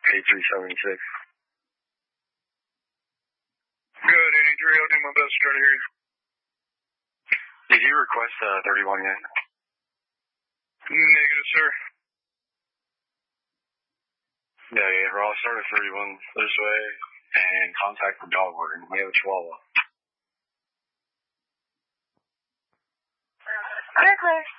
8376. Good, 83, I'll do my best to try to hear you. Did you request 31 yet? Negative, sir. Yeah, Ross, start at 31 this way, and contact the dog warden. We have a Chihuahua. Clear.